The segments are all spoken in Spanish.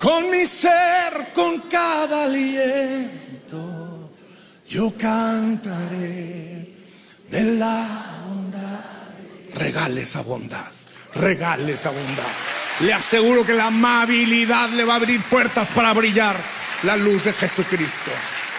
Con mi ser, con cada aliento, yo cantaré de la bondad. Regale esa bondad, regale esa bondad. Le aseguro que la amabilidad le va a abrir puertas para brillar la luz de Jesucristo.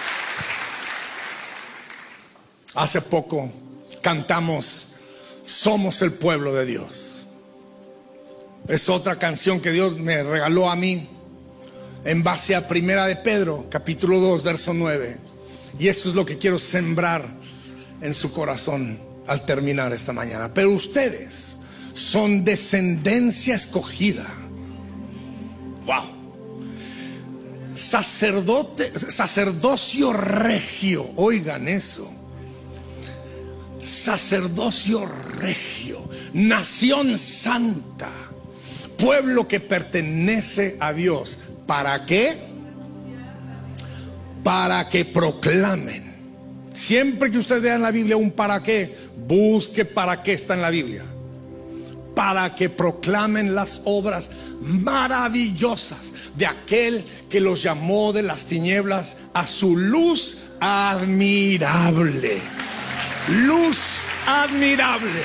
Hace poco cantamos Somos el pueblo de Dios. Es otra canción que Dios me regaló a mí en base a Primera de Pedro, capítulo 2, verso 9. Y eso es lo que quiero sembrar en su corazón al terminar esta mañana. Pero ustedes son descendencia escogida. Wow. Sacerdocio regio. Oigan eso. Sacerdocio regio. Nación santa. Pueblo que pertenece a Dios. ¿Para qué? Para que proclamen. Siempre que usted vea en la Biblia un para qué, busque para qué está en la Biblia. Para que proclamen las obras maravillosas de aquel que los llamó de las tinieblas a su luz admirable. Luz admirable.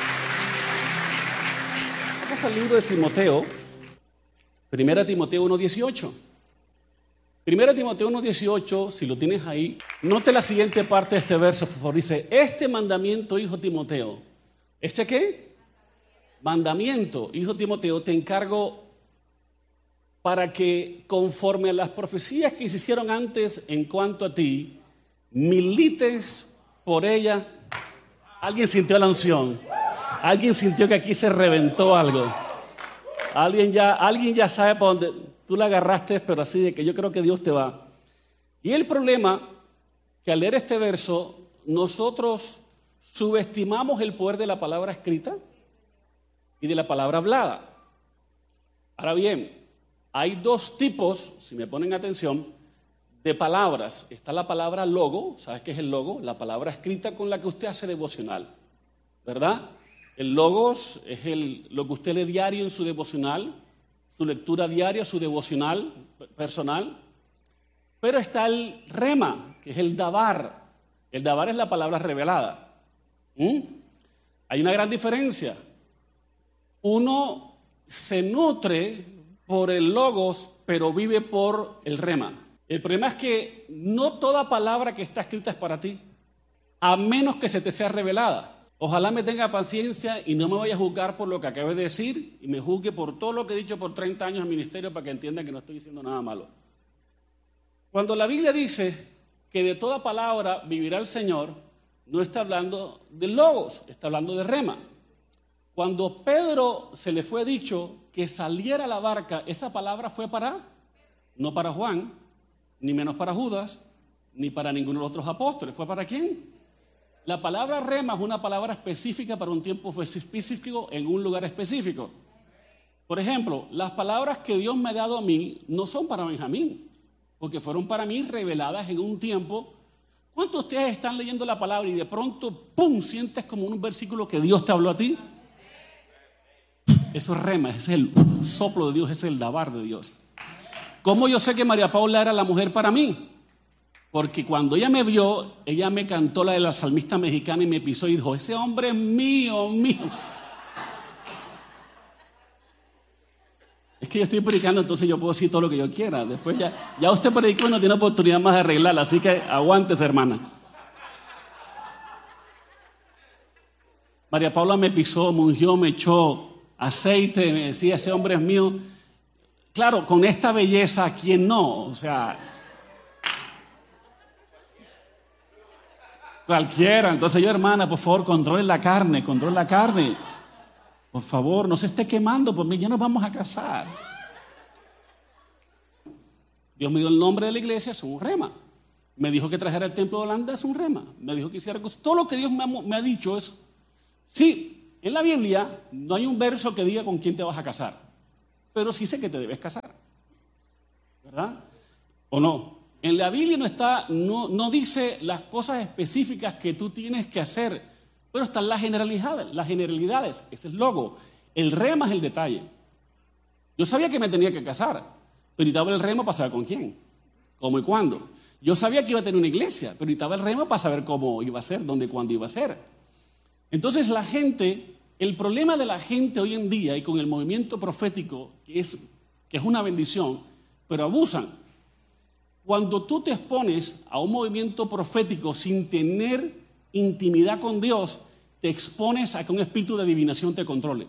Vamos al libro de Timoteo, 1 Timoteo 1:18. 1 Timoteo 1:18, si lo tienes ahí, note la siguiente parte de este verso, por favor. Dice: este mandamiento, hijo Timoteo. ¿Este qué? Mandamiento, hijo Timoteo, te encargo para que, conforme a las profecías que se hicieron antes en cuanto a ti, milites por ella. Alguien sintió la unción. Alguien sintió que aquí se reventó algo. Alguien ya sabe para dónde. Tú la agarraste, pero así de que yo creo que Dios te va. Y el problema, que al leer este verso, nosotros subestimamos el poder de la palabra escrita y de la palabra hablada. Ahora bien, hay dos tipos, si me ponen atención, de palabras. Está la palabra logo. ¿Sabes qué es el logo? La palabra escrita con la que usted hace devocional, ¿verdad? El logos es lo que usted lee diario en su devocional, su lectura diaria, su devocional personal. Pero está el rema, que es el dabar. El dabar es la palabra revelada. Hay una gran diferencia. Uno se nutre por el logos, pero vive por el rema. El problema es que no toda palabra que está escrita es para ti, a menos que se te sea revelada. Ojalá me tenga paciencia y no me vaya a juzgar por lo que acabé de decir y me juzgue por todo lo que he dicho por 30 años en ministerio para que entiendan que no estoy diciendo nada malo. Cuando la Biblia dice que de toda palabra vivirá el Señor, no está hablando de logos, está hablando de rema. Cuando Pedro se le fue dicho que saliera a la barca, esa palabra fue no para Juan, ni menos para Judas, ni para ninguno de los otros apóstoles. ¿Fue para quién? La palabra rema es una palabra específica para un tiempo específico en un lugar específico. Por ejemplo, las palabras que Dios me ha dado a mí no son para Benjamín, porque fueron para mí reveladas en un tiempo. ¿Cuántos de ustedes están leyendo la palabra y de pronto, ¡pum!, sientes como un versículo que Dios te habló a ti? Eso es rema, ese es el soplo de Dios, ese es el dabar de Dios. ¿Cómo yo sé que María Paula era la mujer para mí? Porque cuando ella me vio, ella me cantó la de la salmista mexicana y me pisó y dijo: ese hombre es mío, mío. Es que yo estoy predicando, entonces yo puedo decir todo lo que yo quiera. Después ya usted predicó y no tiene oportunidad más de arreglarla, así que aguántese, hermana. María Paula me pisó, me ungió, me echó aceite, me decía: ese hombre es mío. Claro, con esta belleza, ¿quién no? O sea, cualquiera. Entonces yo: hermana, por favor, controle la carne. Por favor, no se esté quemando por mí, ya nos vamos a casar. Dios me dio el nombre de la iglesia, es un rema. Me dijo que trajera el templo de Holanda, es un rema. Me dijo que hiciera cosas. Todo lo que Dios me ha dicho es... Sí, en la Biblia no hay un verso que diga con quién te vas a casar, pero sí sé que te debes casar, ¿verdad? ¿O no? En la Biblia no dice las cosas específicas que tú tienes que hacer, pero están las generalidades, ese es el logo. El rema es el detalle. Yo sabía que me tenía que casar, pero necesitaba el rema para saber con quién, cómo y cuándo. Yo sabía que iba a tener una iglesia, pero necesitaba el rema para saber cómo iba a ser, dónde y cuándo iba a ser. Entonces la gente, el problema de la gente hoy en día y con el movimiento profético, que es una bendición, pero abusan. Cuando tú te expones a un movimiento profético sin tener intimidad con Dios, te expones a que un espíritu de adivinación te controle.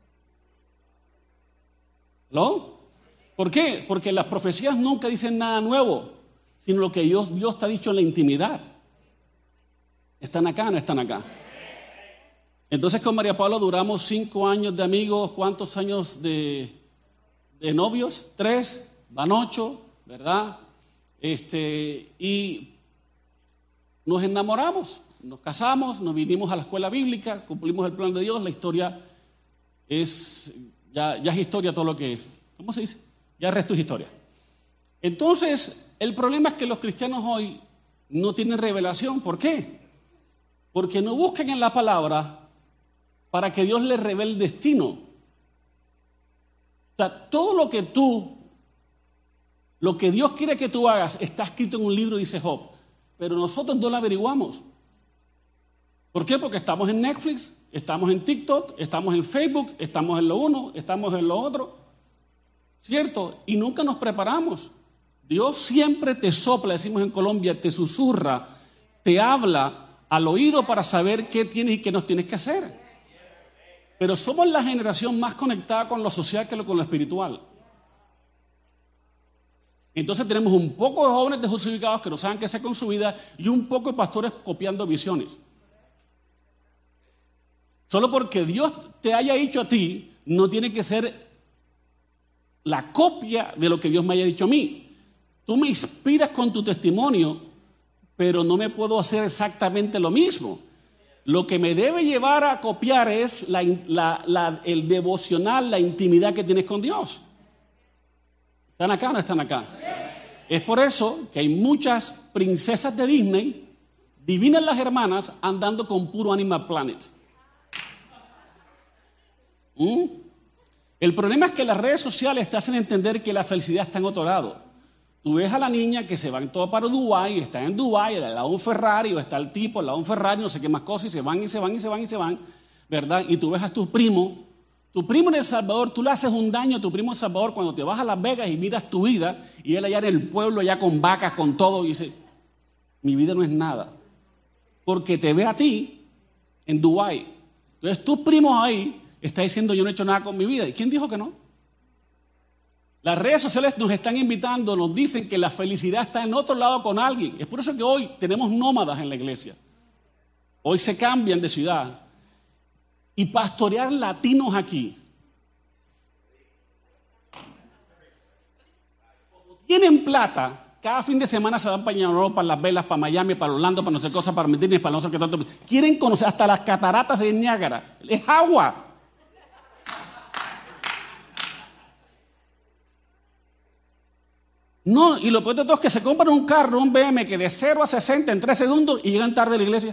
¿No? ¿Por qué? Porque las profecías nunca dicen nada nuevo, sino lo que Dios te ha dicho en la intimidad. ¿Están acá o no están acá? Entonces con María Paula duramos 5 años de amigos. ¿Cuántos años de novios? 3, van 8, ¿verdad? Y nos enamoramos, nos casamos, nos vinimos a la escuela bíblica, cumplimos el plan de Dios. La historia es, ya es historia todo lo que, ¿cómo se dice? Ya el resto es historia. Entonces, el problema es que los cristianos hoy no tienen revelación. ¿Por qué? Porque no buscan en la palabra para que Dios les revele el destino. O sea, todo lo que Dios quiere que tú hagas está escrito en un libro, dice Job, pero nosotros no lo averiguamos. ¿Por qué? Porque estamos en Netflix, estamos en TikTok, estamos en Facebook, estamos en lo uno, estamos en lo otro, ¿cierto? Y nunca nos preparamos. Dios siempre te sopla, decimos en Colombia, te susurra, te habla al oído para saber qué tienes y qué no tienes que hacer. Pero somos la generación más conectada con lo social que con lo espiritual. Entonces tenemos un poco de jóvenes desjustificados que no saben qué hacer con su vida y un poco de pastores copiando visiones. Solo porque Dios te haya dicho a ti, no tiene que ser la copia de lo que Dios me haya dicho a mí. Tú me inspiras con tu testimonio, pero no me puedo hacer exactamente lo mismo. Lo que me debe llevar a copiar es el devocional, la intimidad que tienes con Dios. ¿Están acá o no están acá? Es por eso que hay muchas princesas de Disney, divinas las hermanas, andando con puro Animal Planet. El problema es que las redes sociales te hacen entender que la felicidad está en otro lado. Tú ves a la niña que se van todo para Dubái, está en Dubái, al lado de un Ferrari, o está el tipo al lado de un Ferrari, no sé qué más cosas, y se van, y se van, y se van, y se van, ¿verdad? Y tú ves a tu primo en El Salvador, tú le haces un daño a tu primo en El Salvador cuando te vas a Las Vegas y miras tu vida, y él allá en el pueblo, allá con vacas, con todo, y dice, mi vida no es nada, porque te ve a ti en Dubái. Entonces tus primos ahí están diciendo, yo no he hecho nada con mi vida. ¿Y quién dijo que no? Las redes sociales nos están invitando, nos dicen que la felicidad está en otro lado con alguien. Es por eso que hoy tenemos nómadas en la iglesia. Hoy se cambian de ciudad. Y pastorear latinos aquí. Como tienen plata, cada fin de semana se van para Europa, para Las Vegas, para Miami, para Orlando, para no sé cosas, para Disney, para no sé qué tanto. Quieren conocer hasta las cataratas de Niágara. Es agua. No, y lo peor de todo es que se compran un carro, un BM, que de 0 a 60 en 3 segundos y llegan tarde a la iglesia.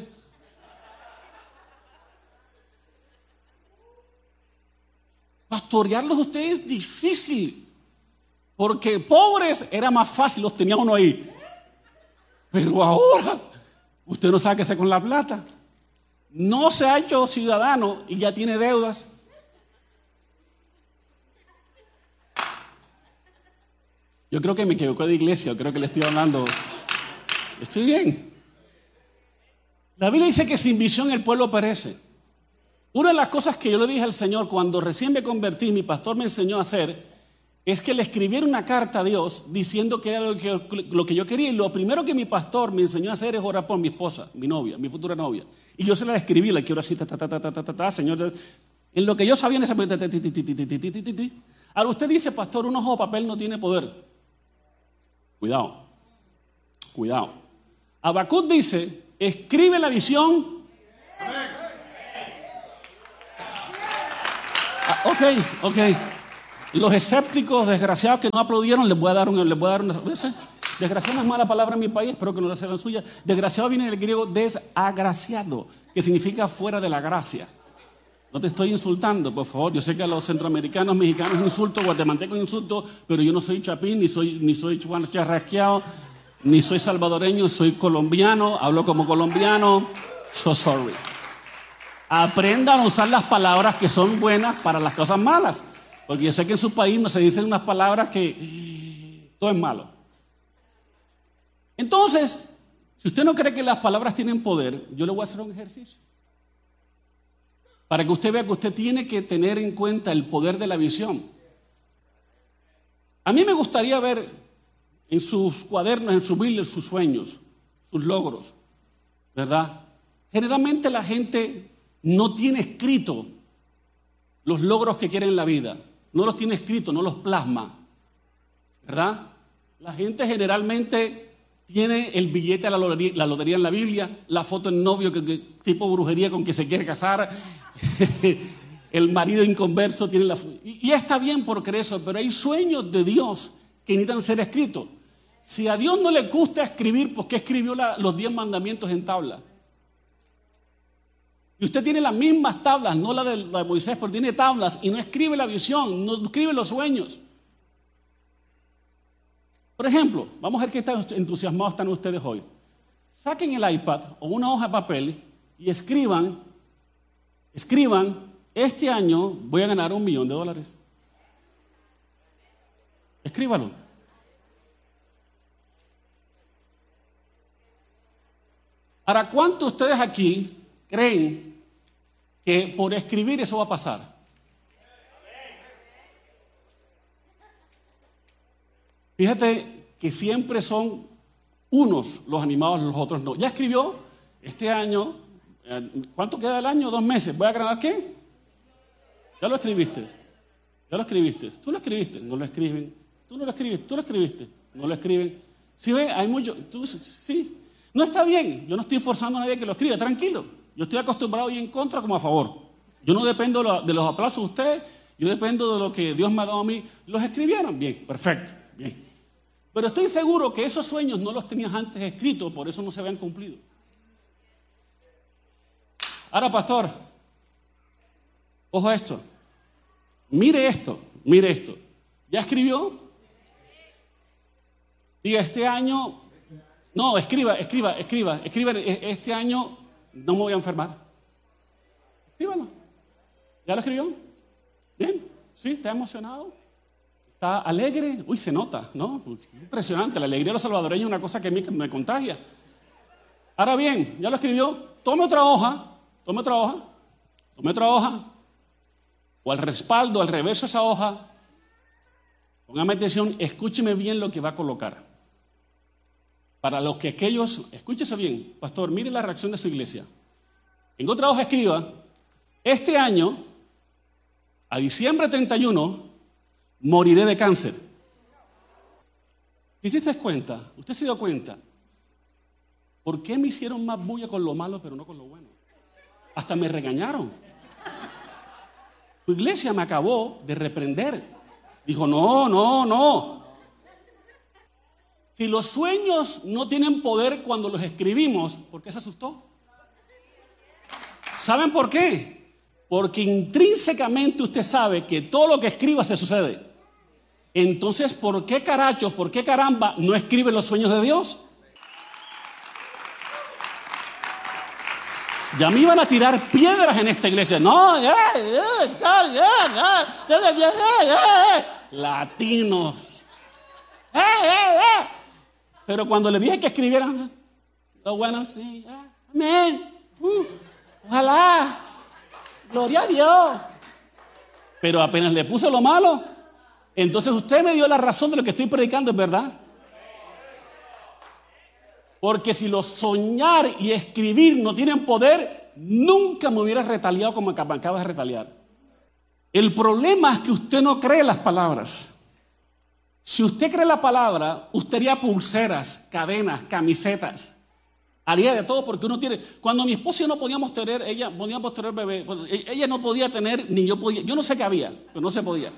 Pastorearlos a ustedes es difícil, porque pobres era más fácil, los tenía uno ahí. Pero ahora, usted no sabe qué hacer con la plata. No se ha hecho ciudadano y ya tiene deudas. Yo creo que me equivoqué de iglesia, creo que le estoy hablando. Estoy bien. La Biblia dice que sin visión el pueblo perece. Una de las cosas que yo le dije al Señor cuando recién me convertí, mi pastor me enseñó a hacer, es que le escribiera una carta a Dios diciendo que era lo que yo quería. Y lo primero que mi pastor me enseñó a hacer es orar por mi esposa, mi novia, mi futura novia. Y yo se la escribí, la quiero así, Señor. En lo que yo sabía en ese momento, ahora usted dice, pastor, un ojo de papel no tiene poder. Cuidado. Habacuc dice, escribe la visión. Ok. Los escépticos, desgraciados que no aplaudieron, les voy a dar una. Desgraciado no es mala palabra en mi país, espero que no la sean suya. Desgraciado viene del griego desagraciado, que significa fuera de la gracia. No te estoy insultando, por favor. Yo sé que a los centroamericanos, mexicanos insulto, guatemaltecos insulto, pero yo no soy chapín, ni soy charrasqueado, ni soy salvadoreño, soy colombiano, hablo como colombiano. So sorry. Aprendan a usar las palabras que son buenas para las cosas malas. Porque yo sé que en su país no se dicen unas palabras que todo es malo. Entonces, si usted no cree que las palabras tienen poder, yo le voy a hacer un ejercicio. Para que usted vea que usted tiene que tener en cuenta el poder de la visión. A mí me gustaría ver en sus cuadernos, en su Biblia, sus sueños, sus logros, ¿verdad? Generalmente la gente no tiene escrito los logros que quiere en la vida. No los tiene escrito, no los plasma, ¿verdad? La gente generalmente tiene el billete de la lotería en la Biblia, la foto del novio tipo brujería con que se quiere casar, el marido inconverso tiene la... Y está bien por creer eso, pero hay sueños de Dios que necesitan ser escritos. Si a Dios no le gusta escribir, ¿por qué escribió los 10 mandamientos en tabla? Y usted tiene las mismas tablas, no la de Moisés, pero tiene tablas y no escribe la visión, no escribe los sueños. Por ejemplo, vamos a ver qué tan entusiasmados están ustedes hoy. Saquen el iPad o una hoja de papel y escriban, este año voy a ganar $1 millón. Escríbalo. Ahora, ¿cuántos de ustedes aquí creen que por escribir eso va a pasar? Fíjate que siempre son unos los animados, los otros no. Ya escribió este año, ¿cuánto queda del año? 2 meses. ¿Voy a ganar qué? Ya lo escribiste. Ya lo escribiste. Tú lo escribiste. No lo escriben. Tú no lo escribiste. Tú lo escribiste. No lo escriben. ¿Sí ve? Hay mucho. Sí. No está bien. Yo no estoy forzando a nadie que lo escriba. Tranquilo. Yo estoy acostumbrado y en contra como a favor. Yo no dependo de los aplausos de ustedes. Yo dependo de lo que Dios me ha dado a mí. ¿Los escribieron? Bien. Perfecto. Bien. Pero estoy seguro que esos sueños no los tenías antes escritos, por eso no se habían cumplido. Ahora, pastor, ojo a esto. Mire esto. ¿Ya escribió? Diga, este año... No, escriba. Este año no me voy a enfermar. Escríbalo. ¿Ya lo escribió? Bien. ¿Sí? ¿Está emocionado? ¿Está alegre? Uy, se nota, ¿no? Impresionante. La alegría de los salvadoreños es una cosa que a mí me contagia. Ahora bien, ya lo escribió. Tome otra hoja. O al respaldo, al reverso de esa hoja. Póngame atención, escúcheme bien lo que va a colocar. Para los que aquellos, escúchese bien, pastor, mire la reacción de su iglesia. En otra hoja escriba, este año, a diciembre 31, moriré de cáncer. ¿Te hiciste cuenta? ¿Usted se dio cuenta? ¿Por qué me hicieron más bulla con lo malo pero no con lo bueno? Hasta me regañaron. Su iglesia me acabó de reprender. Dijo, no. Si los sueños no tienen poder cuando los escribimos, ¿por qué se asustó? ¿Saben por qué? Porque intrínsecamente usted sabe que todo lo que escriba se sucede. Entonces, ¿por qué carachos, por qué caramba no escribe los sueños de Dios? Ya me iban a tirar piedras en esta iglesia. No, latinos. Pero cuando le dije que escribieran, lo bueno, sí, amén. Ojalá. Gloria a Dios. Pero apenas le puse lo malo, entonces usted me dio la razón de lo que estoy predicando, ¿es verdad? Porque si lo soñar y escribir no tienen poder, nunca me hubiera retaliado como me acabas de retaliar. El problema es que usted no cree las palabras. Si usted cree la palabra, usted haría pulseras, cadenas, camisetas. Haría de todo porque uno tiene... Cuando mi esposa y yo no podíamos tener, podíamos tener bebé, pues ella no podía tener, ni yo podía. Yo no sé qué había, pero no se podía.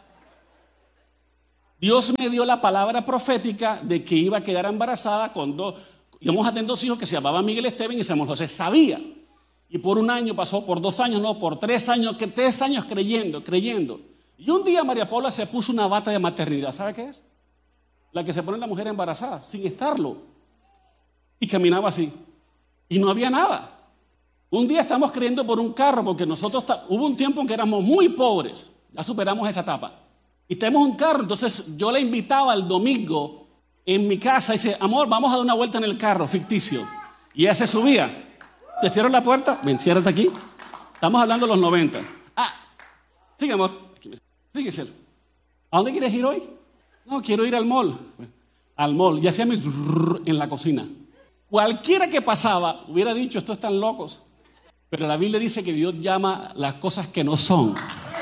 Dios me dio la palabra profética de que iba a quedar embarazada con íbamos a tener 2 hijos que se llamaban Miguel Esteban y Samuel José. Sabía. Y por 1 año pasó, por 2 años, no, por 3 años, 3 años creyendo. Y un día María Paula se puso una bata de maternidad. ¿Sabe qué es? La que se pone la mujer embarazada, sin estarlo. Y caminaba así. Y no había nada. Un día estamos creyendo por un carro, porque nosotros hubo un tiempo en que éramos muy pobres. Ya superamos esa etapa. Y tenemos un carro, entonces yo la invitaba el domingo en mi casa y dice, amor, vamos a dar una vuelta en el carro, ficticio. Y ella se subía. ¿Te cierro la puerta? Ven, ciérrate aquí. Estamos hablando de los 90. Sigue, amor. Sigue, cielo. ¿A dónde quieres ir hoy? No, quiero ir al mall. Al mall. Y hacía mi en la cocina. Cualquiera que pasaba hubiera dicho, estos están locos. Pero la Biblia dice que Dios llama las cosas que no son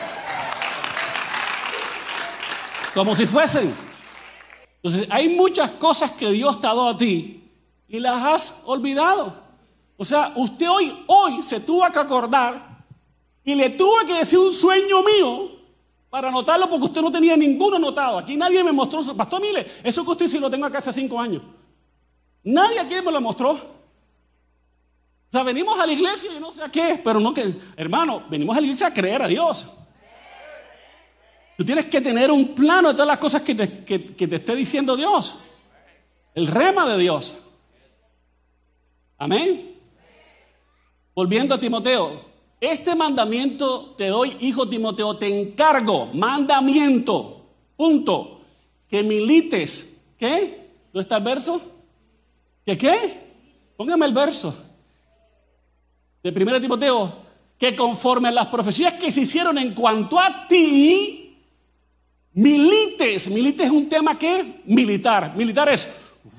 como si fuesen. Entonces, hay muchas cosas que Dios te ha dado a ti y las has olvidado. O sea, usted hoy se tuvo que acordar y le tuve que decir un sueño mío para anotarlo porque usted no tenía ninguno anotado. Aquí nadie me mostró. Pastor Mile, eso que usted sí lo tengo acá hace 5 años. Nadie aquí me lo mostró. O sea, venimos a la iglesia y no sé a qué, pero no que, hermano, venimos a la iglesia a creer a Dios. Tú tienes que tener un plano de todas las cosas que te esté diciendo Dios. El rema de Dios. Amén. Volviendo a Timoteo. Este mandamiento te doy, hijo Timoteo, te encargo. Mandamiento. Punto. Que milites. ¿Qué? ¿Dónde está el verso? ¿Que qué? Póngame el verso. De 1 Timoteo. Que conforme a las profecías que se hicieron en cuanto a ti, milites. Milites es un tema que militar. Militar es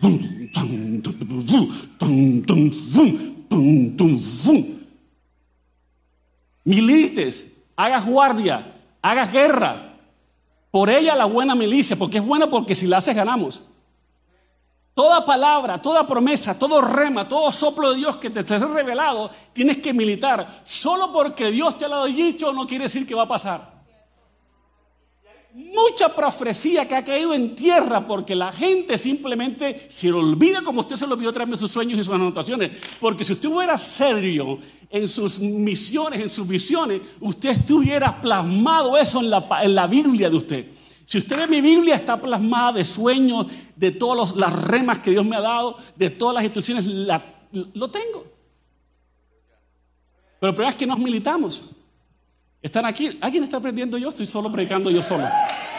milites, hagas guardia, hagas guerra. Por ella la buena milicia, porque es buena porque si la haces ganamos. Toda palabra, toda promesa, todo rema, todo soplo de Dios que te esté revelado, tienes que militar. Solo porque Dios te lo ha dicho no quiere decir que va a pasar. Mucha profecía que ha caído en tierra porque la gente simplemente se lo olvida, como usted se lo olvidó traerme sus sueños y sus anotaciones. Porque si usted fuera serio en sus misiones, en sus visiones, usted estuviera plasmado eso en la Biblia de usted. Si usted ve mi Biblia, está plasmada de sueños, de todas las remas que Dios me ha dado, de todas las instrucciones, lo tengo. Pero el problema es que nos militamos. Están aquí. ¿Alguien está aprendiendo? Yo estoy solo predicando yo solo.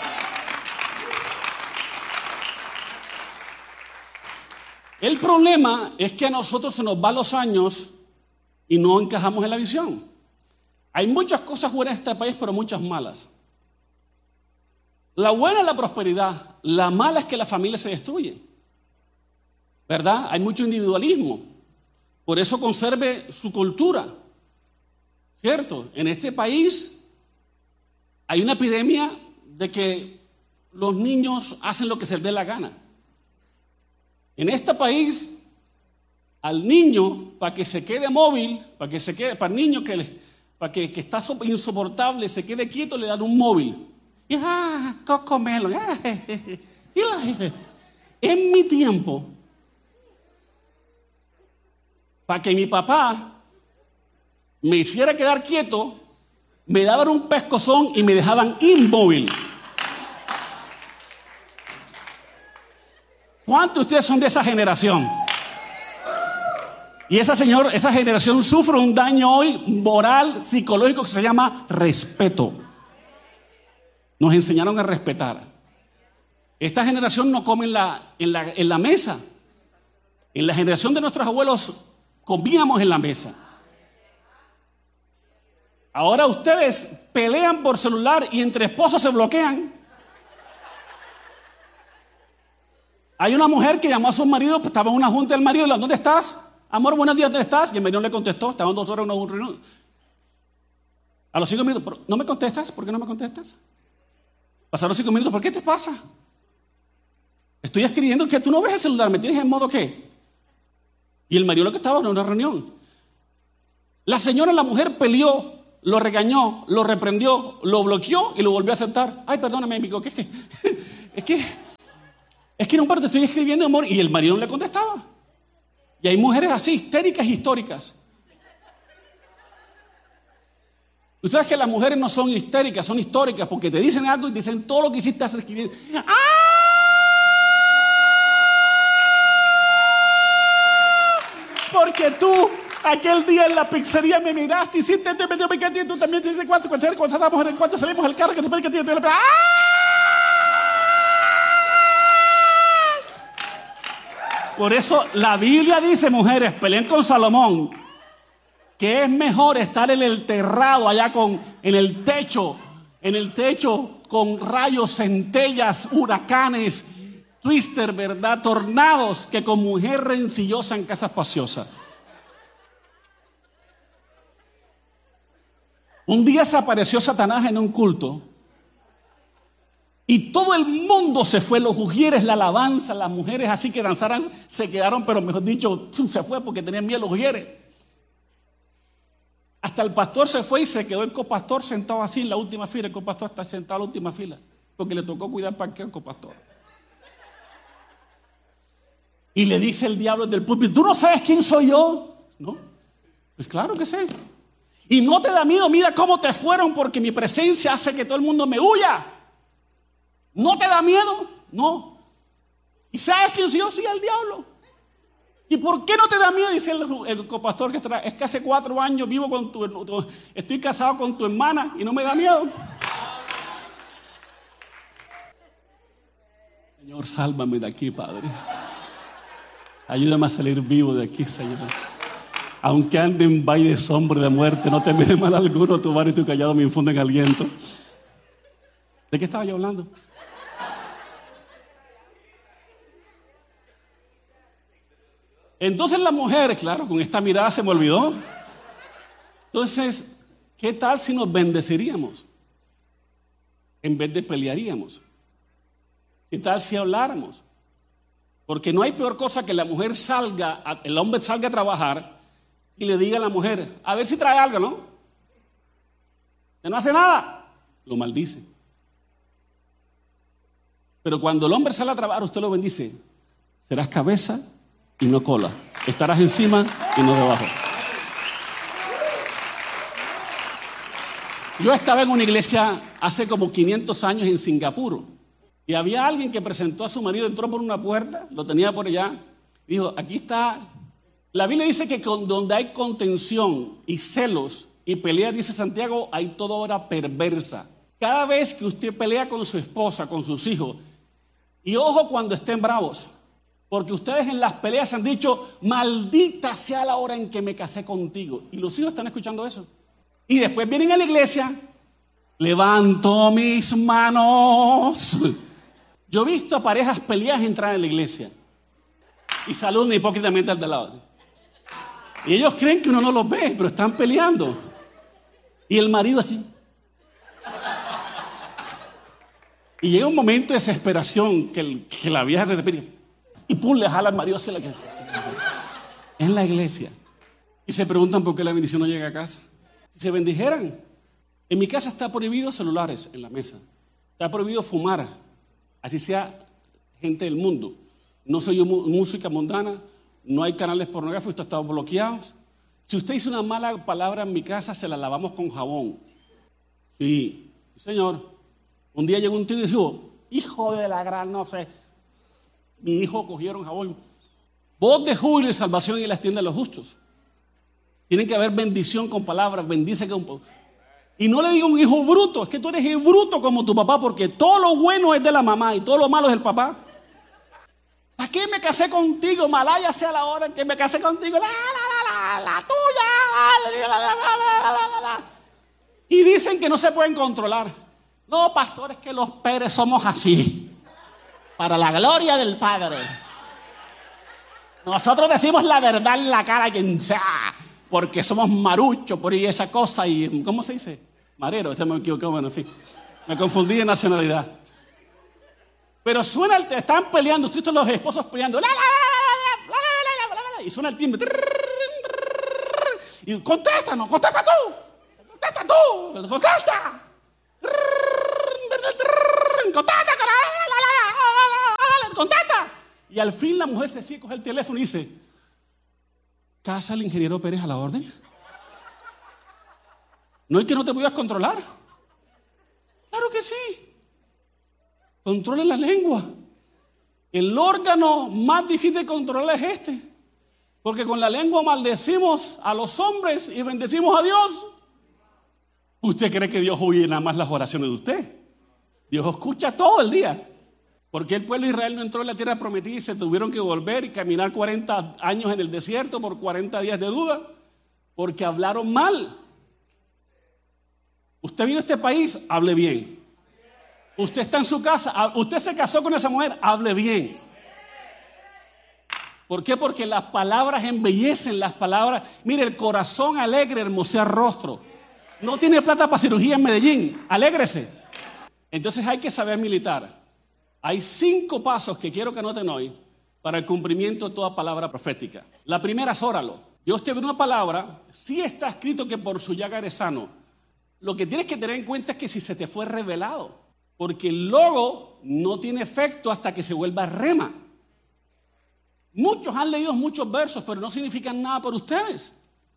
El problema es que a nosotros se nos van los años y no encajamos en la visión. Hay muchas cosas buenas en este país, pero muchas malas. La buena es la prosperidad. La mala es que la familia se destruye. ¿Verdad? Hay mucho individualismo. Por eso conserve su cultura. ¿Cierto? En este país hay una epidemia de que los niños hacen lo que se les dé la gana. En este país, al niño, para que se quede móvil, para el niño para que está insoportable, se quede quieto, le dan un móvil. Y cocomelo. En mi tiempo, para que mi papá me hiciera quedar quieto, me daban un pescozón y me dejaban inmóvil. ¿Cuántos de ustedes son de esa generación? Y esa generación sufre un daño hoy moral, psicológico que se llama respeto. Nos enseñaron a respetar. Esta generación no come en la mesa. En la generación de nuestros abuelos comíamos en la mesa. Ahora ustedes pelean por celular y entre esposos se bloquean. Hay una mujer que llamó a su marido, estaba en una junta del marido, ¿dónde estás? Amor, buenos días, ¿dónde estás? Y el marido le contestó, estaban 2 horas en una reunión. A los 5 minutos, ¿no me contestas? ¿Por qué no me contestas? Pasaron 5 minutos, ¿por qué te pasa? Estoy escribiendo que tú no ves el celular, ¿me tienes en modo qué? Y el marido lo que estaba en una reunión. La mujer peleó, lo regañó, lo reprendió, lo bloqueó y lo volvió a aceptar. Ay, perdóname, amigo, es que no, te estoy escribiendo, amor, y el marido no le contestaba. Y hay mujeres así, histéricas, históricas. Ustedes que las mujeres no son histéricas, son históricas, porque te dicen algo y te dicen todo lo que hiciste hace 500. ¡Ah! Porque tú aquel día en la pizzería me miraste y hiciste, te metió picante y tú también te dices cuando salimos del carro que te pedí que te ¡ah! Por eso la Biblia dice, mujeres, peleen con Salomón, que es mejor estar en el terrado allá en el techo con rayos, centellas, huracanes, twister, ¿verdad? Tornados, que con mujer rencillosa en casa espaciosa. Un día se apareció Satanás en un culto y todo el mundo se fue, los ujieres, la alabanza, las mujeres así que danzaran se quedaron, pero mejor dicho, se fue porque tenían miedo los ujieres. Hasta el pastor se fue y se quedó el copastor sentado así en la última fila. El copastor está sentado en la última fila porque le tocó cuidar para que el copastor. Y le dice el diablo del púlpito, ¿tú no sabes quién soy yo? No, pues claro que sé. Y no te da miedo, mira cómo te fueron porque mi presencia hace que todo el mundo me huya. ¿No te da miedo? No. ¿Y sabes quién soy yo? Sí, el diablo. ¿Y por qué no te da miedo? Dice el copastor que es que hace 4 años vivo con estoy casado con tu hermana y no me da miedo. Señor, sálvame de aquí, Padre. Ayúdame a salir vivo de aquí, Señor. Aunque ande en valle de sombra y de muerte, no te mire mal alguno, tu vara y tu callado me infunden aliento. ¿De qué estaba yo hablando? Entonces las mujeres, claro, con esta mirada se me olvidó. Entonces, ¿qué tal si nos bendeciríamos en vez de pelearíamos? ¿Qué tal si habláramos? Porque no hay peor cosa que la mujer el hombre salga a trabajar y le diga a la mujer, a ver si trae algo, ¿no? Que no hace nada, lo maldice. Pero cuando el hombre sale a trabajar, usted lo bendice. Serás cabeza y no cola. Estarás encima y no debajo. Yo estaba en una iglesia hace como 500 años en Singapur. Y había alguien que presentó a su marido, entró por una puerta, lo tenía por allá, dijo, aquí está. La Biblia dice que donde hay contención y celos y pelea, dice Santiago, hay toda obra perversa. Cada vez que usted pelea con su esposa, con sus hijos, y ojo cuando estén bravos, porque ustedes en las peleas han dicho, maldita sea la hora en que me casé contigo. Y los hijos están escuchando eso. Y después vienen a la iglesia, levanto mis manos. Yo he visto a parejas peleadas entrar en la iglesia y saludan hipócritamente al de lado. Y ellos creen que uno no los ve, pero están peleando. Y el marido así. Y llega un momento de desesperación que la vieja se desespera. Y pum, le jala al marido hacia la casa. En la iglesia. Y se preguntan por qué la bendición no llega a casa. Si se bendijeran. En mi casa está prohibido celulares en la mesa. Está prohibido fumar. Así sea gente del mundo. No soy yo música mundana. No hay canales pornográficos. Esto está bloqueados. Si usted dice una mala palabra en mi casa, se la lavamos con jabón. Sí, señor. Un día llegó un tío y dijo, hijo de la gran, no sé. Mi hijo cogieron jabón. Voz de júbilo y salvación y las tiendas de los justos. Tiene que haber bendición con palabras. Bendice con... Y no le diga un hijo bruto. Es que tú eres bruto como tu papá, porque todo lo bueno es de la mamá y todo lo malo es del papá. ¿Para qué me casé contigo? Malaya sea la hora en que me casé contigo. La tuya. Y dicen que no se pueden controlar. No, pastores, que los Pérez somos así. Para la gloria del Padre. Nosotros decimos la verdad en la cara a quien sea. Porque somos maruchos por ahí esa cosa. Y ¿cómo se dice? Marero, me equivoqué. Bueno, en fin. Me confundí de nacionalidad. Pero suena están peleando. Usted visto los esposos peleando. Y suena el timbre. Y contesta tú. Contesta. Contesta. Y al fin la mujer se sigue, coge el teléfono y dice, ¿casa el ingeniero Pérez a la orden? No es que no te puedas controlar. Claro que sí. Controle la lengua. El órgano más difícil de controlar es este. Porque con la lengua maldecimos a los hombres y bendecimos a Dios. ¿Usted cree que Dios oye nada más las oraciones de usted? Dios escucha todo el día. ¿Por qué el pueblo de Israel no entró en la tierra prometida y se tuvieron que volver y caminar 40 años en el desierto por 40 días de duda? Porque hablaron mal. Usted vino a este país, hable bien. Usted está en su casa, usted se casó con esa mujer, hable bien. ¿Por qué? Porque las palabras embellecen, las palabras. Mire, el corazón alegre hermosea el rostro. No tiene plata para cirugía en Medellín, alégrese. Entonces hay que saber militar. Hay 5 pasos que quiero que anoten hoy para el cumplimiento de toda palabra profética. La primera es óralo. Dios te dio una palabra, sí está escrito que por su llaga eres sano. Lo que tienes que tener en cuenta es que si se te fue revelado, porque el logo no tiene efecto hasta que se vuelva rema. Muchos han leído muchos versos, pero no significan nada por ustedes.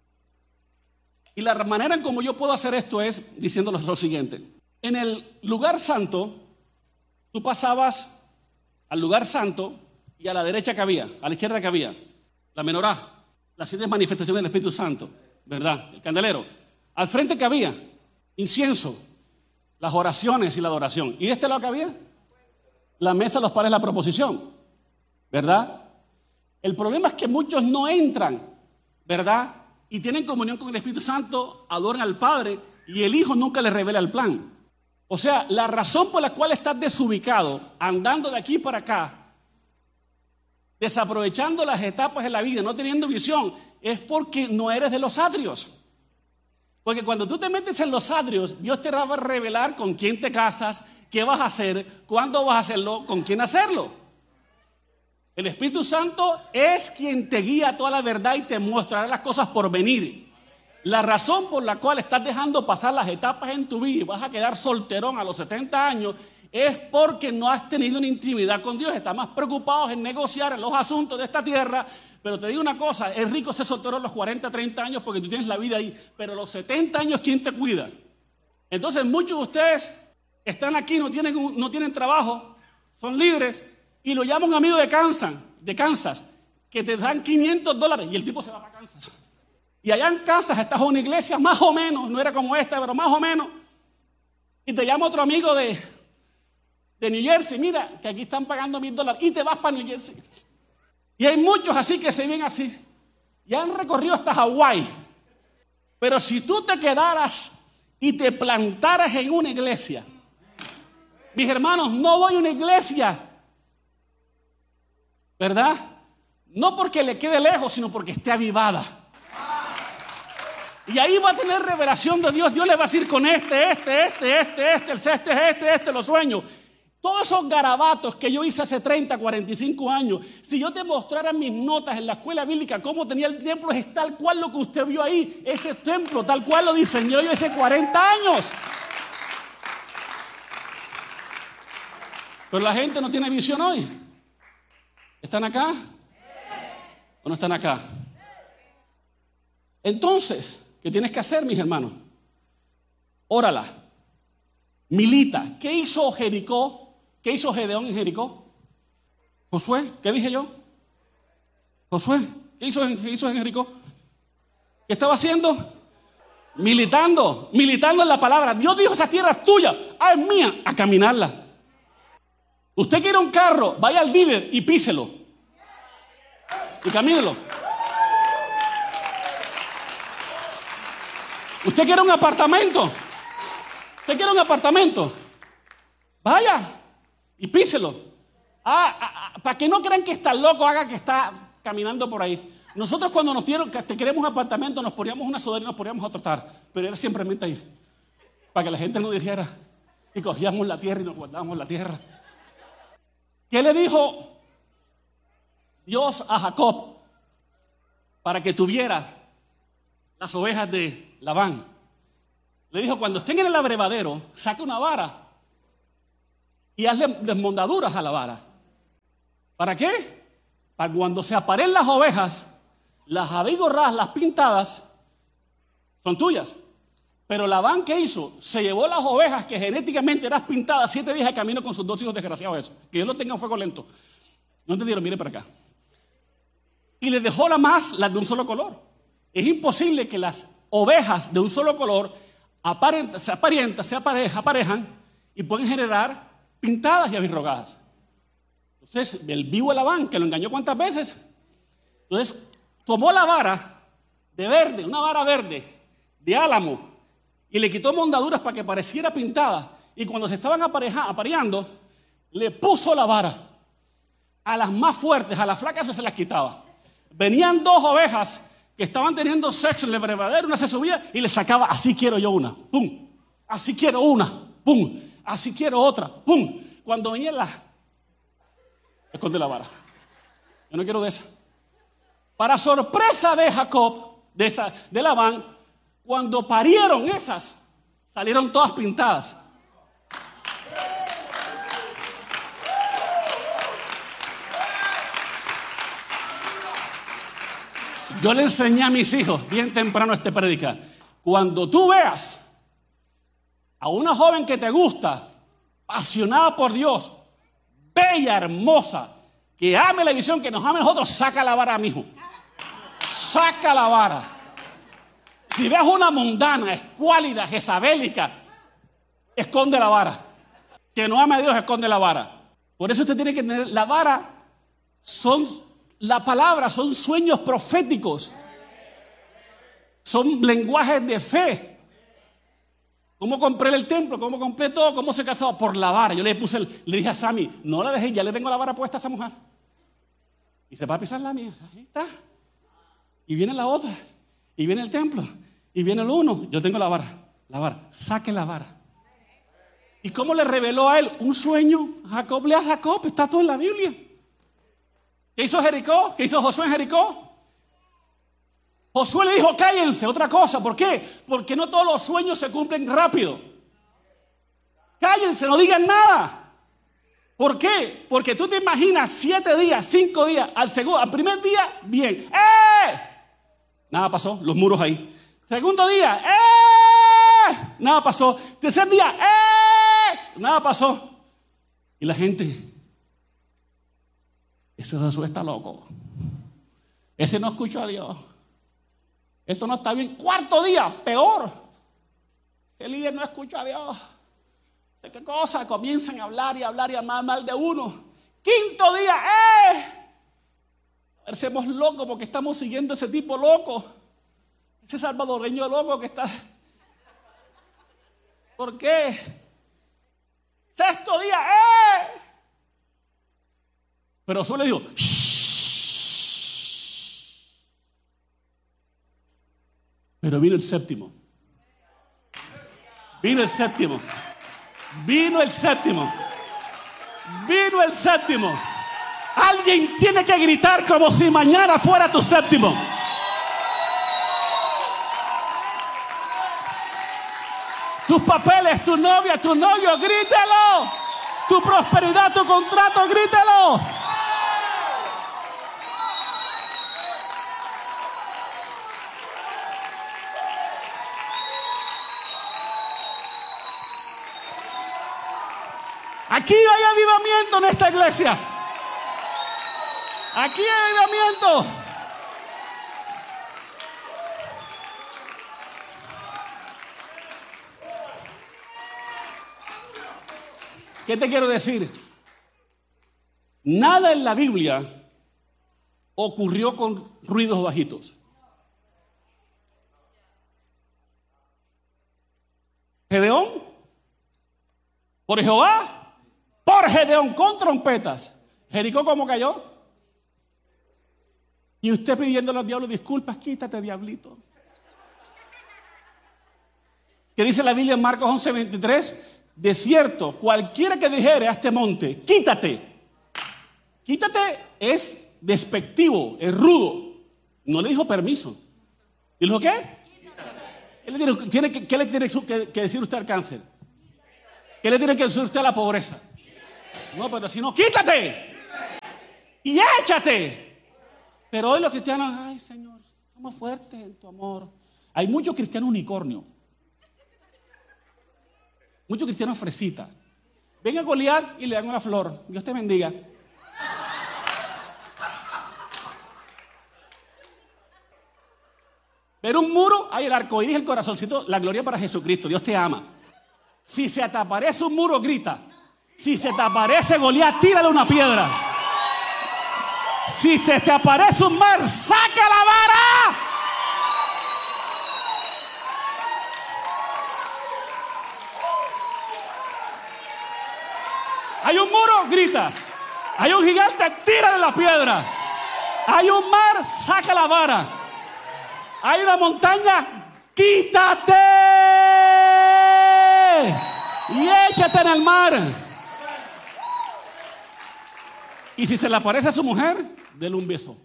Y la manera en como yo puedo hacer esto es diciéndoles lo siguiente. En el lugar santo, tú pasabas al lugar santo y a la derecha que había, a la izquierda que había, la menorá, las 7 manifestaciones del Espíritu Santo, ¿verdad? El candelero. Al frente que había, incienso, las oraciones y la adoración. ¿Y de este lado que había? La mesa de los panes, la proposición, ¿verdad? El problema es que muchos no entran, ¿verdad? Y tienen comunión con el Espíritu Santo, adoran al Padre y el Hijo nunca les revela el plan. O sea, la razón por la cual estás desubicado, andando de aquí para acá, desaprovechando las etapas de la vida, no teniendo visión, es porque no eres de los atrios. Porque cuando tú te metes en los atrios, Dios te va a revelar con quién te casas, qué vas a hacer, cuándo vas a hacerlo, con quién hacerlo. El Espíritu Santo es quien te guía a toda la verdad y te mostrará las cosas por venir. La razón por la cual estás dejando pasar las etapas en tu vida y vas a quedar solterón a los 70 años es porque no has tenido una intimidad con Dios. Estás más preocupado en negociar en los asuntos de esta tierra. Pero te digo una cosa, es rico ser soltero a los 40, 30 años porque tú tienes la vida ahí. Pero a los 70 años, ¿quién te cuida? Entonces muchos de ustedes están aquí, no tienen trabajo, son líderes y lo llaman un amigo de Kansas, que te dan $500 y el tipo se va para Kansas. Y allá en Kansas estás en una iglesia más o menos, no era como esta, pero más o menos. Y te llama otro amigo de New Jersey, mira, que aquí están pagando $1,000 y te vas para New Jersey. Y hay muchos así que se ven así. Y han recorrido hasta Hawái. Pero si tú te quedaras y te plantaras en una iglesia, mis hermanos, no voy a una iglesia, ¿verdad? No porque le quede lejos, sino porque esté avivada. Y ahí va a tener revelación de Dios. Dios le va a decir con este los sueños. Todos esos garabatos que yo hice hace 30, 45 años, si yo te mostrara mis notas en la escuela bíblica, cómo tenía el templo, es tal cual lo que usted vio ahí, ese templo, tal cual lo diseñó yo hace 40 años. Pero la gente no tiene visión hoy. ¿Están acá? ¿O no están acá? Entonces, ¿qué tienes que hacer, mis hermanos? Órala. Milita. ¿Qué hizo Jericó? ¿Qué hizo Gedeón en Jericó? Josué, ¿qué dije yo? Josué, ¿qué hizo en Jericó? ¿Qué estaba haciendo? Militando en la palabra. Dios dijo, esa tierra es tuya, es mía, a caminarla. Usted quiere un carro, vaya al dealer y píselo. Y camínelo. ¿Usted quiere un apartamento? Vaya y píselo. Para que no crean que está loco, haga que está caminando por ahí. Nosotros cuando te queremos un apartamento, nos poníamos una sudadera y nos poníamos a trotar. Pero era simplemente ahí. Para que la gente no dijera. Y cogíamos la tierra y nos guardábamos la tierra. ¿Qué le dijo Dios a Jacob para que tuviera las ovejas de Labán? Le dijo, cuando estén en el abrevadero, saca una vara y hazle desmondaduras a la vara. ¿Para qué? Para cuando se aparen las ovejas, las abigorradas, las pintadas, son tuyas. Pero Labán, ¿qué hizo? Se llevó las ovejas que genéticamente eran pintadas 7 días de camino con sus 2 hijos desgraciados. Eso. Que Dios lo tenga en fuego lento. No entendieron, mire para acá. Y les dejó las de un solo color. Es imposible que las ovejas de un solo color se aparejan y pueden generar pintadas y abirrogadas. Entonces, el vivo Labán, que lo engañó ¿cuántas veces? Entonces, tomó la vara de verde, una vara verde de álamo, y le quitó mondaduras para que pareciera pintada. Y cuando se estaban apareando, le puso la vara. A las más fuertes, a las flacas se las quitaba. Venían 2 ovejas que estaban teniendo sexo en el brevadero, una se subía y le sacaba, así quiero yo una, pum, así quiero una, pum, así quiero otra, pum. Cuando venía esconde la vara. Yo no quiero de esa. Para sorpresa de Jacob, de Labán, cuando parieron esas, salieron todas pintadas. Yo le enseñé a mis hijos bien temprano este predica. Cuando tú veas a una joven que te gusta, apasionada por Dios, bella, hermosa, que ame la visión, que nos ame a nosotros, saca la vara, mijo. Saca la vara. Si ves una mundana, escuálida, jezabélica, esconde la vara. Que no ame a Dios, esconde la vara. Por eso usted tiene que tener la vara. La palabra son sueños proféticos. Son lenguajes de fe. ¿Cómo compré el templo? ¿Cómo compré todo? ¿Cómo se casó? Por la vara. Yo le dije a Sammy, no la dejé, ya le tengo la vara puesta a esa mujer. Y se va a pisar la mía. Ahí está. Y viene la otra. Y viene el templo. Y viene el uno. Yo tengo la vara. La vara. Saque la vara. ¿Y cómo le reveló a él? Un sueño. Jacob, lea a Jacob. Está todo en la Biblia. ¿Qué hizo Jericó? ¿Qué hizo Josué en Jericó? Josué le dijo, cállense. Otra cosa. ¿Por qué? Porque no todos los sueños se cumplen rápido. Cállense, no digan nada. ¿Por qué? Porque tú te imaginas 7 días, 5 días, al primer día, bien. Nada pasó, los muros ahí. Segundo día, nada pasó. Tercer día, nada pasó. Y la gente, ese Josué está loco. Ese no escuchó a Dios. Esto no está bien. Cuarto día, peor. El líder no escuchó a Dios. ¿De qué cosa? Comienzan a hablar y hablar mal de uno. Quinto día, parecemos locos porque estamos siguiendo ese tipo loco. Ese salvadoreño loco que está. ¿Por qué? Sexto día, Pero Josué le dijo, shh. Pero vino el séptimo. Vino el séptimo. Alguien tiene que gritar como si mañana fuera tu séptimo. Tus papeles, tu novia, tu novio, grítelo. Tu prosperidad, tu contrato, grítelo. Aquí hay avivamiento en esta iglesia. Aquí hay avivamiento. ¿Qué te quiero decir? Nada en la Biblia ocurrió con ruidos bajitos. Gedeón, por Jehová. Por Gedeón con trompetas. Jericó, ¿cómo cayó? Y usted pidiéndole al diablo disculpas, quítate, diablito. ¿Qué dice la Biblia en Marcos 11:23? De cierto, cualquiera que dijere a este monte, quítate. Quítate es despectivo, es rudo. No le dijo permiso. ¿Y le dijo qué? ¿Qué le tiene que decir usted al cáncer? ¿Qué le tiene que decir usted a la pobreza? No, pero si no, quítate y échate. Pero hoy los cristianos, ay Señor, somos fuertes en tu amor. Hay muchos cristianos unicornio. Muchos cristianos fresitas. Ven a Goliat y le dan una flor. Dios te bendiga. Pero un muro, hay el arcoíris, el corazoncito, la gloria para Jesucristo. Dios te ama. Si se te aparece un muro, grita. Si se te aparece Goliat, tírale una piedra. Si te aparece un mar, saca la vara. Hay un muro, grita. Hay un gigante, tírale la piedra. Hay un mar, saca la vara. Hay una montaña, quítate y échate en el mar. Y si se le aparece a su mujer, dele un beso.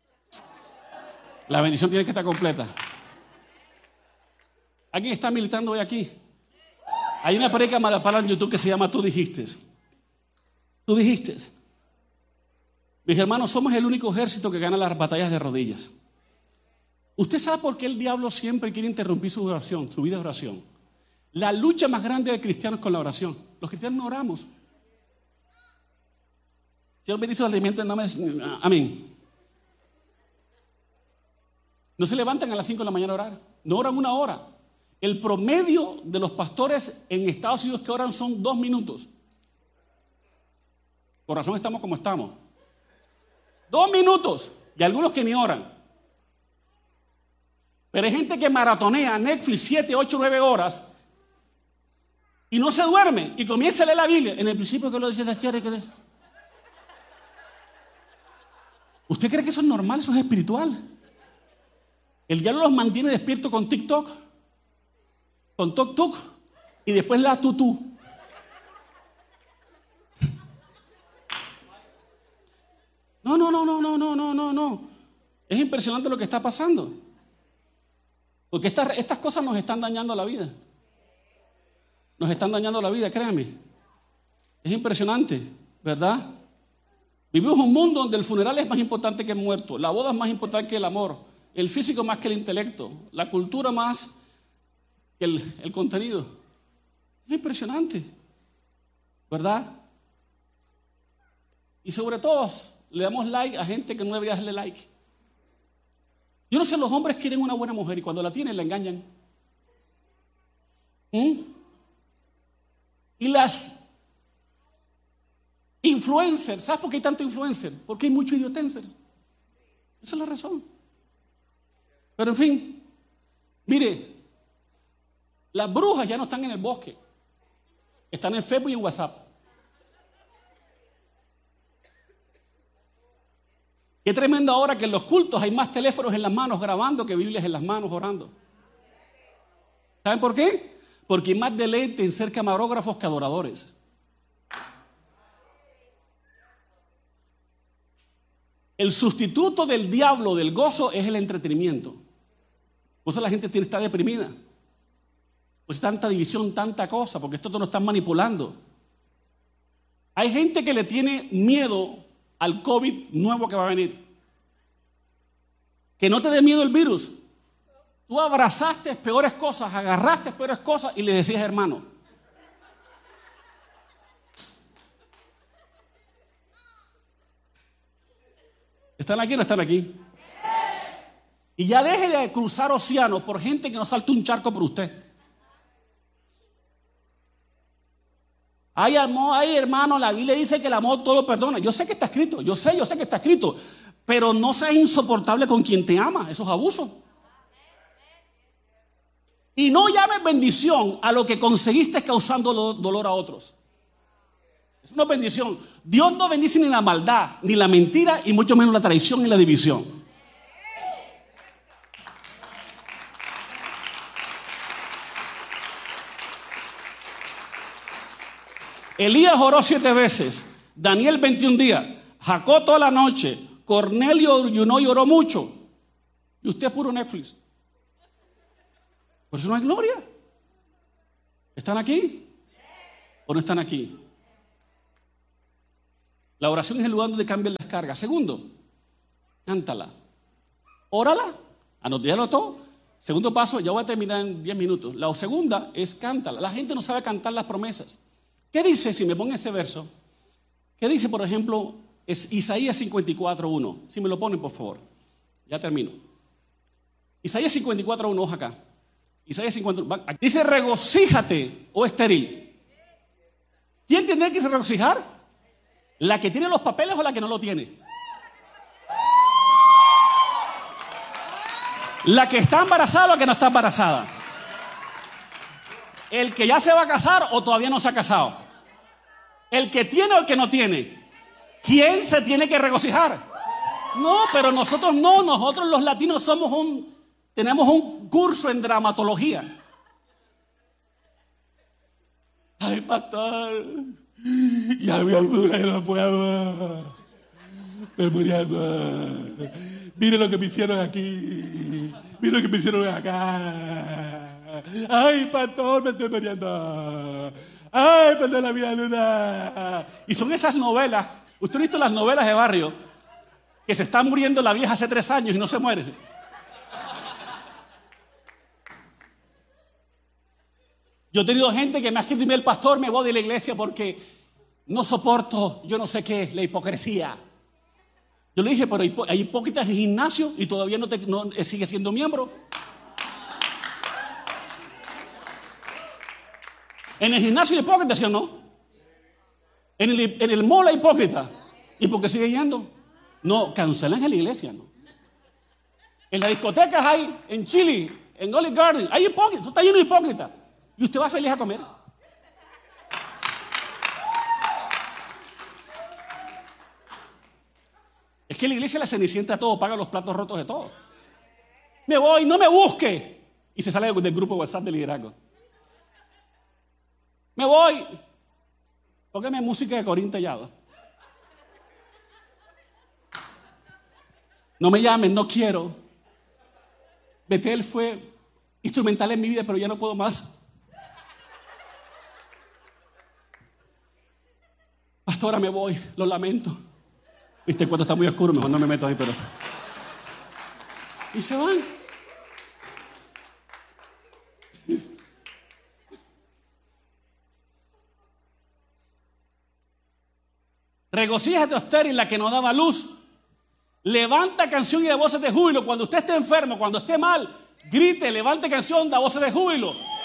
La bendición tiene que estar completa. ¿Alguien está militando hoy aquí? Hay una predica malapala en YouTube que se llama Tú dijiste. Tú dijiste. Mis hermanos, somos el único ejército que gana las batallas de rodillas. ¿Usted sabe por qué el diablo siempre quiere interrumpir su oración, su vida de oración? La lucha más grande de cristianos es con la oración. Los cristianos no oramos. Señor bendice los alimentos en nombre de... Amén. No se levantan a las 5 de la mañana a orar. No oran una hora. El promedio de los pastores en Estados Unidos que oran son 2 minutos. Por razón estamos como estamos. 2 minutos. Y algunos que ni oran. Pero hay gente que maratonea Netflix 7, 8, 9 horas y no se duerme y comienza a leer la Biblia. En el principio que lo dice la tierra. ¿Usted cree que eso es normal? Eso es espiritual. El diablo los mantiene despiertos con TikTok, con tuk-tuk y después la tutú. No. Es impresionante lo que está pasando. Porque estas cosas nos están dañando la vida. Nos están dañando la vida, créanme. Es impresionante, ¿verdad? Vivimos un mundo donde el funeral es más importante que el muerto, la boda es más importante que el amor, el físico más que el intelecto, la cultura más que el contenido. Es impresionante, ¿verdad? Y sobre todo, le damos like a gente que no debería darle like. Yo no sé, los hombres quieren una buena mujer y cuando la tienen la engañan. Y las influencers, ¿sabes por qué hay tanto influencer? Porque hay muchos idiotencers. Esa es la razón. Pero en fin, mire, las brujas ya no están en el bosque. Están en Facebook y en WhatsApp. Qué tremendo ahora que en los cultos hay más teléfonos en las manos grabando que Biblias en las manos orando. ¿Saben por qué? Porque hay más deleite en ser camarógrafos que adoradores. El sustituto del diablo, del gozo, es el entretenimiento. Por eso la gente está deprimida. Pues tanta división, tanta cosa, porque esto nos están manipulando. Hay gente que le tiene miedo al COVID nuevo que va a venir. Que no te dé miedo el virus. Tú abrazaste peores cosas, agarraste peores cosas y le decías, hermano. ¿Están aquí o no están aquí? Y ya deje de cruzar océanos por gente que no salte un charco por usted. Ay, amor, ay, hermano, la Biblia dice que el amor todo lo perdona. Yo sé que está escrito, yo sé que está escrito. Pero no seas insoportable con quien te ama, eso es abuso. Y no llames bendición a lo que conseguiste causando dolor a otros. Es una bendición. Dios no bendice ni la maldad, ni la mentira, y mucho menos la traición y la división. Elías oró 7 veces, Daniel 21 días, Jacob toda la noche, Cornelio ayunó y oró mucho. Y usted es puro Netflix. Por eso no hay gloria. ¿Están aquí? ¿O no están aquí? La oración es el lugar donde cambian las cargas. Segundo, cántala. Órala, anotéalo todo. Segundo paso, ya voy a terminar en 10 minutos. La segunda es cántala. La gente no sabe cantar las promesas. ¿Qué dice, si me pongo ese verso? ¿Qué dice, por ejemplo, es Isaías 54:1? Si me lo ponen, por favor. Ya termino. Isaías 54:1, hoja acá. Isaías 54, dice, regocíjate, oh estéril. ¿Quién tiene que se regocijar? ¿La que tiene los papeles o la que no lo tiene? ¿La que está embarazada o la que no está embarazada? ¿El que ya se va a casar o todavía no se ha casado? ¿El que tiene o el que no tiene? ¿Quién se tiene que regocijar? No, pero nosotros no. Nosotros los latinos tenemos un curso en dramatología. Ay, pastor, ya mi altura, yo no puedo. Estoy muriendo. Mire lo que me hicieron aquí. Mire lo que me hicieron acá. Ay, pastor, me estoy muriendo. Ay, pastor, la vida luna. Y son esas novelas. ¿Usted ha visto las novelas de barrio? Que se está muriendo la vieja hace 3 años y no se muere. Yo he tenido gente que me ha escrito: el pastor, me voy de la iglesia porque no soporto, yo no sé qué, la hipocresía. Yo le dije, pero hay hipócritas en el gimnasio y todavía no sigue siendo miembro. En el gimnasio hay hipócritas, ¿sí o no? En el mall hay hipócritas. ¿Y por qué sigue yendo? No, cancelan en la iglesia, ¿no? En las discotecas hay, en Chile, en Olive Garden, hay hipócritas, está lleno de hipócritas. Y usted va feliz a comer. Es que la iglesia la cenicienta todo, paga los platos rotos de todo. Me voy, no me busque. Y se sale del grupo WhatsApp de liderazgo. Me voy. Póngame música de Corín Tellado. No me llamen, no quiero. Betel fue instrumental en mi vida, pero ya no puedo más. Pastora, me voy, lo lamento. Viste, el cuarto está muy oscuro, mejor no me meto ahí, pero... Y se van. Regocíjate, estéril, la que no daba luz. Levanta canción y da voces de júbilo. Cuando usted esté enfermo, cuando esté mal, grite, levante canción, da voces de júbilo.